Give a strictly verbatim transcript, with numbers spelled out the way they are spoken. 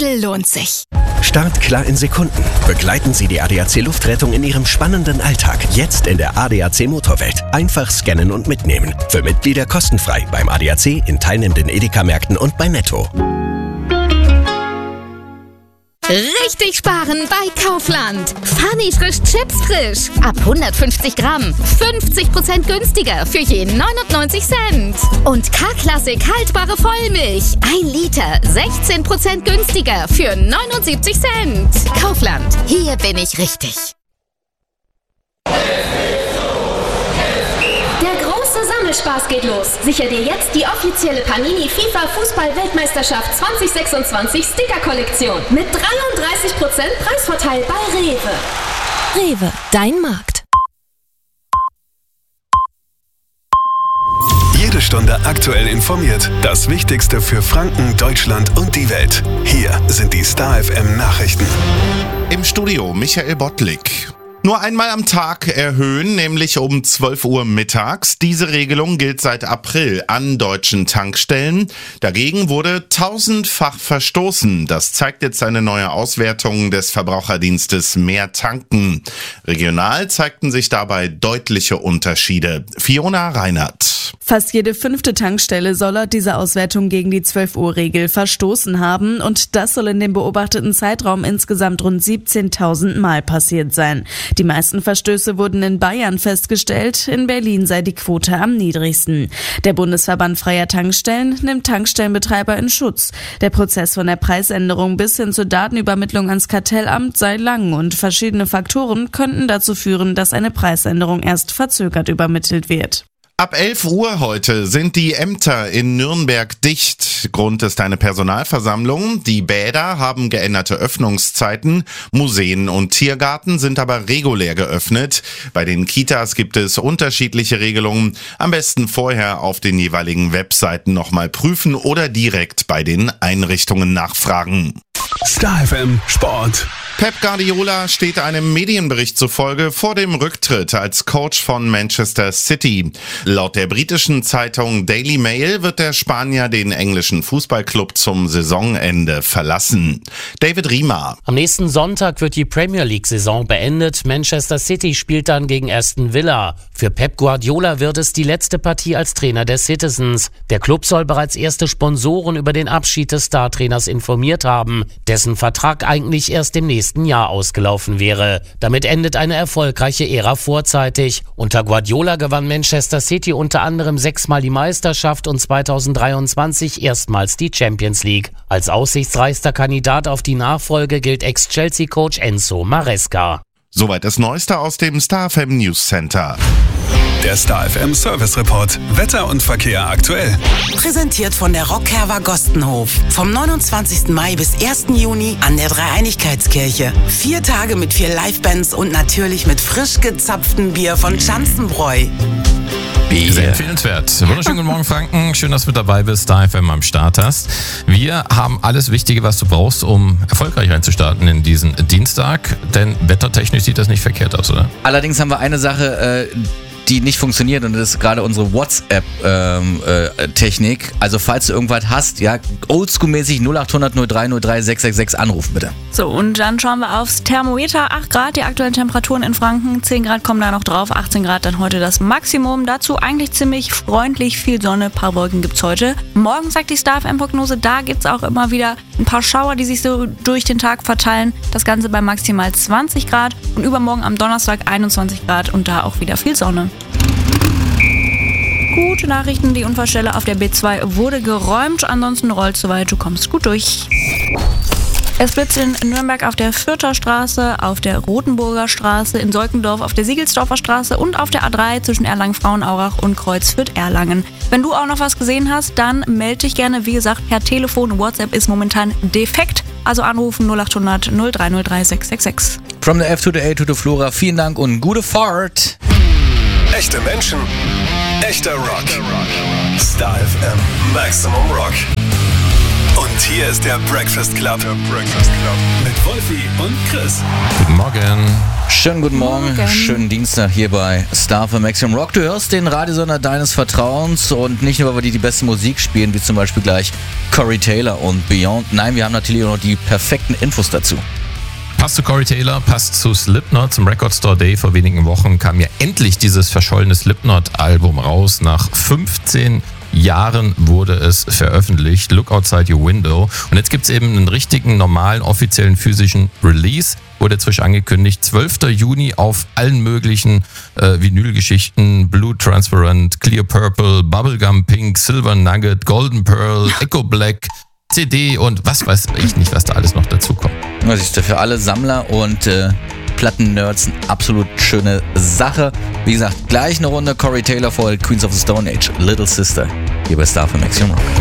Wedel lohnt sich. Start klar in Sekunden. Begleiten Sie die A D A C Luftrettung in Ihrem spannenden Alltag. Jetzt in der A D A C Motorwelt. Einfach scannen und mitnehmen. Für Mitglieder kostenfrei beim A D A C, in teilnehmenden Edeka-Märkten und bei Netto. Richtig sparen bei Kaufland. Funny frisch Chips frisch. Ab hundertfünfzig Gramm. fünfzig Prozent günstiger für je neunundneunzig Cent. Und K-Klassik haltbare Vollmilch. ein Liter. sechzehn Prozent günstiger für neunundsiebzig Cent. Kaufland. Hier bin ich richtig. Spaß geht los. Sicher dir jetzt die offizielle Panini FIFA Fußball-Weltmeisterschaft zwanzig sechsundzwanzig Sticker-Kollektion mit dreiunddreißig Prozent Preisvorteil bei Rewe. Rewe, dein Markt. Jede Stunde aktuell informiert. Das Wichtigste für Franken, Deutschland und die Welt. Hier sind die Star F M Nachrichten. Im Studio Michael Bottlik. Nur einmal am Tag erhöhen, nämlich um zwölf Uhr mittags. Diese Regelung gilt seit April an deutschen Tankstellen. Dagegen wurde tausendfach verstoßen. Das zeigt jetzt eine neue Auswertung des Verbraucherdienstes Mehr Tanken. Regional zeigten sich dabei deutliche Unterschiede. Fiona Reinhardt. Fast jede fünfte Tankstelle soll laut dieser Auswertung gegen die zwölf Uhr Regel verstoßen haben. Und das soll in dem beobachteten Zeitraum insgesamt rund siebzehntausend Mal passiert sein. Die meisten Verstöße wurden in Bayern festgestellt, in Berlin sei die Quote am niedrigsten. Der Bundesverband freier Tankstellen nimmt Tankstellenbetreiber in Schutz. Der Prozess von der Preisänderung bis hin zur Datenübermittlung ans Kartellamt sei lang und verschiedene Faktoren könnten dazu führen, dass eine Preisänderung erst verzögert übermittelt wird. Ab elf Uhr heute sind die Ämter in Nürnberg dicht. Grund ist eine Personalversammlung. Die Bäder haben geänderte Öffnungszeiten. Museen und Tiergarten sind aber regulär geöffnet. Bei den Kitas gibt es unterschiedliche Regelungen. Am besten vorher auf den jeweiligen Webseiten nochmal prüfen oder direkt bei den Einrichtungen nachfragen. Star F M Sport. Pep Guardiola steht einem Medienbericht zufolge vor dem Rücktritt als Coach von Manchester City. Laut der britischen Zeitung Daily Mail wird der Spanier den englischen Fußballclub zum Saisonende verlassen. David Riemer. Am nächsten Sonntag wird die Premier League-Saison beendet. Manchester City spielt dann gegen Aston Villa. Für Pep Guardiola wird es die letzte Partie als Trainer der Citizens. Der Club soll bereits erste Sponsoren über den Abschied des Startrainers informiert haben, dessen Vertrag eigentlich erst im nächsten Jahr ausgelaufen wäre. Damit endet eine erfolgreiche Ära vorzeitig. Unter Guardiola gewann Manchester City unter anderem sechsmal die Meisterschaft und zweitausenddreiundzwanzig erstmals die Champions League. Als aussichtsreichster Kandidat auf die Nachfolge gilt Ex-Chelsea-Coach Enzo Maresca. Soweit das Neueste aus dem Star F M News Center. Der Star F M Service Report. Wetter und Verkehr aktuell. Präsentiert von der Rockherber Gostenhof. Vom neunundzwanzigsten Mai bis ersten Juni an der Dreieinigkeitskirche. Vier Tage mit vier Livebands und natürlich mit frisch gezapftem Bier von Schanzenbräu. Sehr empfehlenswert. Wunderschönen guten Morgen, Franken. Schön, dass du mit dabei bist, Star F M am Start hast. Wir haben alles Wichtige, was du brauchst, um erfolgreich reinzustarten in diesen Dienstag. Denn wettertechnisch sieht das nicht verkehrt aus, oder? Allerdings haben wir eine Sache, äh, die nicht funktioniert, und das ist gerade unsere WhatsApp-Technik. Ähm, äh, also falls du irgendwas hast, ja, oldschool-mäßig null acht hundert null drei null drei sechs sechs sechs anrufen, bitte. So, und dann schauen wir aufs Thermometer. acht Grad, die aktuellen Temperaturen in Franken. zehn Grad kommen da noch drauf, achtzehn Grad dann heute das Maximum. Dazu eigentlich ziemlich freundlich, viel Sonne, paar Wolken gibt's heute. Morgen sagt die Star F M-Prognose, da gibt's auch immer wieder ein paar Schauer, die sich so durch den Tag verteilen. Das Ganze bei maximal zwanzig Grad und übermorgen am Donnerstag einundzwanzig Grad und da auch wieder viel Sonne. Gute Nachrichten, die Unfallstelle auf der B zwei wurde geräumt, ansonsten rollt soweit, du kommst gut durch. Es blitzt in Nürnberg auf der Fürther Straße, auf der Rothenburger Straße, in Solkendorf auf der Siegelsdorfer Straße und auf der A drei zwischen Erlangen-Frauenaurach und Kreuzfürth-Erlangen. Wenn du auch noch was gesehen hast, dann melde dich gerne, wie gesagt, per Telefon. WhatsApp ist momentan defekt, also anrufen null acht hundert null drei null drei sechs sechs sechs. From the F to the A to the Flora, vielen Dank und gute Fahrt. Echte Menschen, echter Rock. Star F M Maximum Rock. Und hier Hier ist der Breakfast Club. Der Breakfast Club. Mit Wolfi und Chris. Guten Morgen. Schönen guten Morgen. Morgen. Schönen Dienstag hier bei Star F M Maximum Rock. Du hörst den Radiosender deines Vertrauens und nicht nur, weil wir die, die beste Musik spielen, wie zum Beispiel gleich Corey Taylor und Beyond. Nein, wir haben natürlich auch noch die perfekten Infos dazu. Passt zu Corey Taylor, passt zu Slipknot. Zum Record Store Day vor wenigen Wochen kam ja endlich dieses verschollene Slipknot-Album raus. Nach fünfzehn Jahren wurde es veröffentlicht. Look Outside Your Window. Und jetzt gibt es eben einen richtigen, normalen, offiziellen, physischen Release. Wurde jetzt frisch angekündigt. zwölfter Juni auf allen möglichen äh, Vinylgeschichten. Blue Transparent, Clear Purple, Bubblegum Pink, Silver Nugget, Golden Pearl, Echo Black, C D und was weiß ich nicht, was da alles noch dazu kommt. Das ist für alle Sammler und äh, Platten-Nerds eine absolut schöne Sache. Wie gesagt, gleich eine Runde Corey Taylor folgt Queens of the Stone Age, Little Sister, hier bei Star F M Maximum Rock.